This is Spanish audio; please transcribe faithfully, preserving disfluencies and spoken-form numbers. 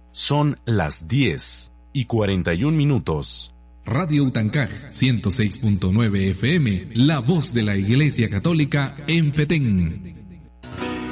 Son las diez y cuarenta y un minutos. Radio Utancaj ciento seis punto nueve F M, la voz de la Iglesia Católica en Petén.